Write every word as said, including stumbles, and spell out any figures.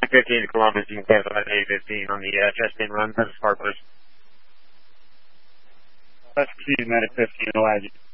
Medic fifteen to Columbus, you can cancel that A fifteen on the uh, chest-in run. That's a smart push. That's Medic fifteen, I'll add you.